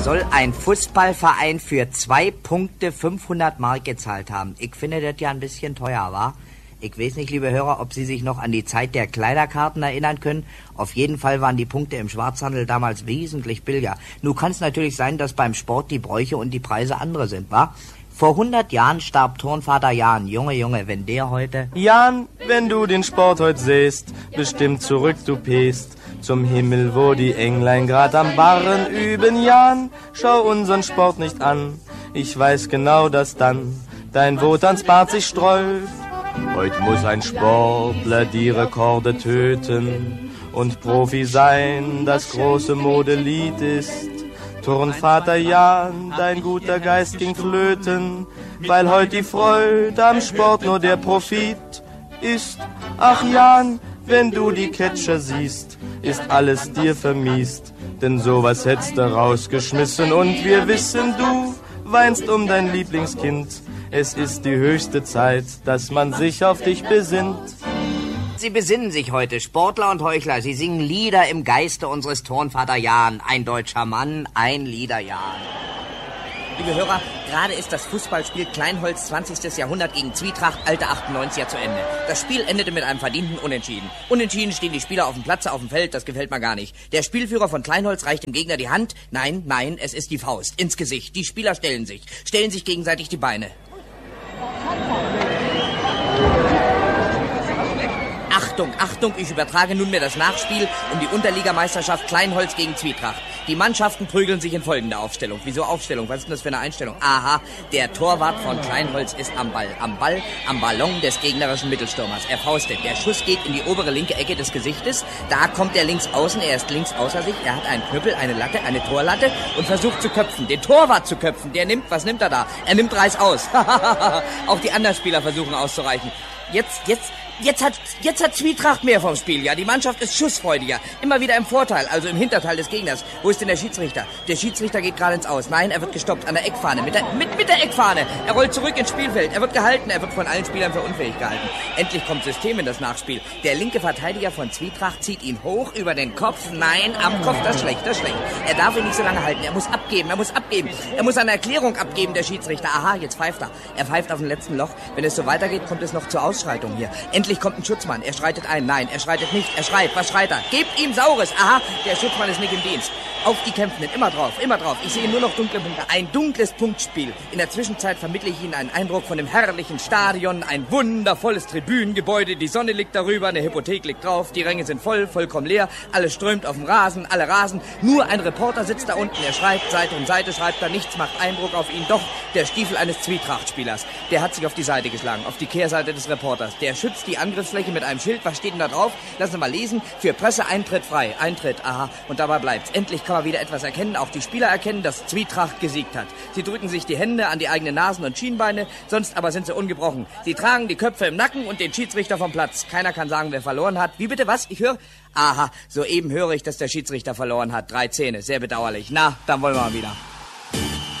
soll ein Fußballverein für 2 Punkte 500 Mark gezahlt haben. Ich finde das ja ein bisschen teuer, wa? Ich weiß nicht, liebe Hörer, ob Sie sich noch an die Zeit der Kleiderkarten erinnern können. Auf jeden Fall waren die Punkte im Schwarzhandel damals wesentlich billiger. Nun kann es natürlich sein, dass beim Sport die Bräuche und die Preise andere sind, wa? Vor 100 Jahren starb Turnvater Jan. Junge, wenn der heute... Jan, wenn du den Sport heute siehst, bestimmt zurück du pest zum Himmel, wo die Englein grad am Barren üben. Jan, schau unseren Sport nicht an. Ich weiß genau, dass dann dein Wotan Bart sich sträubt. Heute muss ein Sportler die Rekorde töten und Profi sein, das große Modelied ist. Turnvater Jan, dein guter Geist ging flöten, weil heute die Freude am Sport nur der Profit ist. Ach Jan, wenn du die Catcher siehst, ist alles dir vermiest, denn sowas hättest du rausgeschmissen und wir wissen, du weinst um dein Lieblingskind. Es ist die höchste Zeit, dass man sich auf dich besinnt. Sie besinnen sich heute, Sportler und Heuchler. Sie singen Lieder im Geiste unseres Turnvater Jan. Ein deutscher Mann, ein Liederjan. Liebe Hörer, gerade ist das Fußballspiel Kleinholz 20. Jahrhundert gegen Zwietracht Alte 98er zu Ende. Das Spiel endete mit einem verdienten Unentschieden. Unentschieden stehen die Spieler auf dem Platz, auf dem Feld, das gefällt mir gar nicht. Der Spielführer von Kleinholz reicht dem Gegner die Hand. Nein, es ist die Faust, ins Gesicht. Die Spieler stellen sich gegenseitig die Beine. Achtung, ich übertrage nunmehr das Nachspiel um die Unterligameisterschaft Kleinholz gegen Zwietracht. Die Mannschaften prügeln sich in folgender Aufstellung. Wieso Aufstellung? Was ist denn das für eine Einstellung? Aha, der Torwart von Kleinholz ist am Ballon des gegnerischen Mittelstürmers. Er faustet. Der Schuss geht in die obere linke Ecke des Gesichtes. Da kommt er links außen, er ist links außer sich. Er hat einen Knüppel, eine Latte, eine Torlatte und versucht zu köpfen. Den Torwart zu köpfen. Was nimmt er da? Er nimmt Reiß aus. Auch die anderen Spieler versuchen auszureichen. Jetzt hat Zwietracht mehr vom Spiel, ja. Die Mannschaft ist schussfreudiger. Immer wieder im Vorteil, also im Hinterteil des Gegners. Wo ist denn der Schiedsrichter? Der Schiedsrichter geht gerade ins Aus. Nein, er wird gestoppt an der Eckfahne. Mit der Eckfahne. Er rollt zurück ins Spielfeld. Er wird gehalten. Er wird von allen Spielern für unfähig gehalten. Endlich kommt System in das Nachspiel. Der linke Verteidiger von Zwietracht zieht ihn hoch über den Kopf. Nein, am Kopf. Das ist schlecht. Er darf ihn nicht so lange halten. Er muss abgeben. Er muss eine Erklärung abgeben, der Schiedsrichter. Aha, jetzt pfeift er. Er pfeift auf dem letzten Loch. Wenn es so weitergeht, kommt es noch zur Ausschreitung hier. Endlich kommt ein Schutzmann. Er schreitet ein. Nein, er schreitet nicht. Er schreit. Was schreit er? Gebt ihm Saures. Aha, der Schutzmann ist nicht im Dienst. Auf die Kämpfenden. Immer drauf. Ich sehe nur noch dunkle Punkte. Ein dunkles Punktspiel. In der Zwischenzeit vermittle ich Ihnen einen Eindruck von dem herrlichen Stadion. Ein wundervolles Tribünengebäude. Die Sonne liegt darüber. Eine Hypothek liegt drauf. Die Ränge sind vollkommen leer. Alles strömt auf dem Rasen. Alle rasen. Nur ein Reporter sitzt da unten. Er schreibt Seite um Seite. Schreibt da nichts. Macht Eindruck auf ihn. Doch der Stiefel eines Zwietracht-Spielers. Der hat sich auf die Seite geschlagen. Auf die Kehrseite des Reporters. Der schützt die Angriffsfläche mit einem Schild. Was steht denn da drauf? Lassen Sie mal lesen. Für Presse Eintritt frei. Eintritt, aha. Und dabei bleibt's. Endlich kann man wieder etwas erkennen. Auch die Spieler erkennen, dass Zwietracht gesiegt hat. Sie drücken sich die Hände an die eigenen Nasen und Schienbeine. Sonst aber sind sie ungebrochen. Sie tragen die Köpfe im Nacken und den Schiedsrichter vom Platz. Keiner kann sagen, wer verloren hat. Wie bitte, was? Ich höre... Aha, soeben höre ich, dass der Schiedsrichter verloren hat. 3 Zähne. Sehr bedauerlich. Na, dann wollen wir mal wieder.